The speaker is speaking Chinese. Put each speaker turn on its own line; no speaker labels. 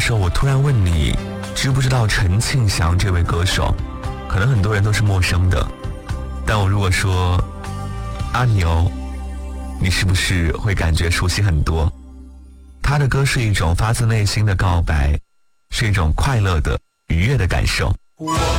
时候，我突然问你知不知道陈庆祥这位歌手，可能很多人都是陌生的。但我如果说阿牛，你是不是会感觉熟悉很多？他的歌是一种发自内心的告白，是一种快乐的愉悦的感受。